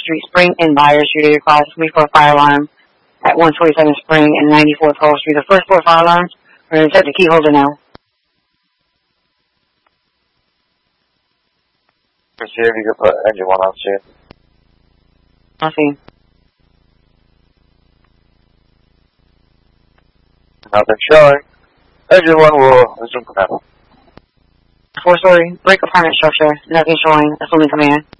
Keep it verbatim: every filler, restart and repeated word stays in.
Street, Spring and Byers Street, requires three four fire alarm at one twenty-seven Spring and ninety-four Pearl Street. The first four fire alarms are going to set the key holder now. See if you can put engine one on, see. I'll see. Nothing showing. Engine one will resume command. Four-story brick apartment structure. Nothing showing. Assuming command.